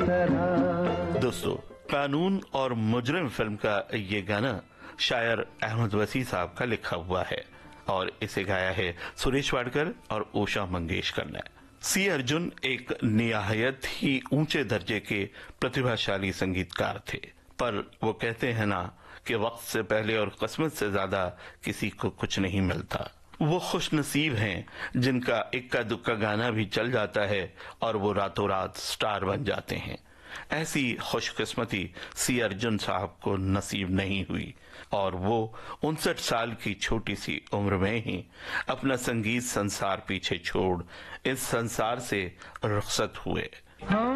तरह। दोस्तों, कानून और मुजरिम फिल्म का ये गाना शायर अहमद वसी साहब का लिखा हुआ है और इसे गाया है सुरेश वाडकर और उषा मंगेशकर ने। सी अर्जुन एक निहायत ही ऊंचे दर्जे के प्रतिभाशाली संगीतकार थे, पर वो कहते हैं ना कि वक्त से पहले और किस्मत से ज्यादा किसी को कुछ नहीं मिलता। वो खुशनसीब हैं जिनका इक्का दुक्का गाना भी चल जाता है और वो रातों रात स्टार बन जाते हैं। ऐसी खुशकिस्मती सी अर्जुन साहब को नसीब नहीं हुई और वो 59 साल की छोटी सी उम्र में ही अपना संगीत संसार पीछे छोड़ इस संसार से रुखसत हुए।